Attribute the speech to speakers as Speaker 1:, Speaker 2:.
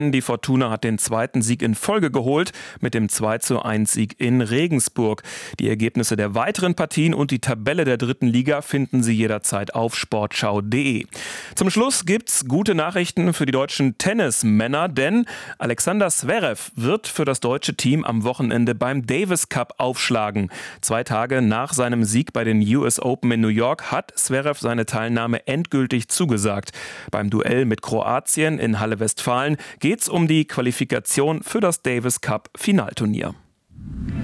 Speaker 1: Die Fortuna hat den zweiten Sieg in Folge geholt mit dem 2:1 Sieg in Regensburg. Die Ergebnisse der weiteren Partien und die Tabelle der dritten Liga finden Sie jederzeit auf sportschau.de. Zum Schluss gibt's gute Nachrichten für die deutschen Tennismänner, denn Alexander Zverev wird für das deutsche Team am Wochenende beim Davis Cup aufschlagen. 2 Tage nach seinem Sieg bei den US Open in New York hat Zverev seine Teilnahme endgültig zugesagt. Beim Duell mit Kroatien in Halle Westfalen geht's um die Qualifikation für das Davis Cup Finalturnier.